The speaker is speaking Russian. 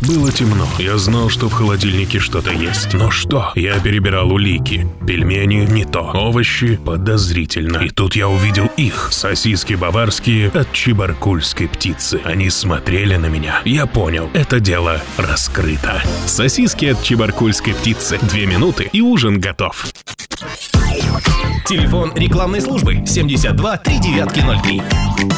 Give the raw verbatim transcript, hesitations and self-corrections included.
Было темно. Я знал, что в холодильнике что-то есть. Но что? Я перебирал улики. Пельмени не то. Овощи подозрительно. И тут я увидел их. Сосиски баварские от чебаркульской птицы. Они смотрели на меня. Я понял, это дело раскрыто. Сосиски от чебаркульской птицы. Две минуты и ужин готов. Телефон рекламной службы семьдесят два три девятки ноль три.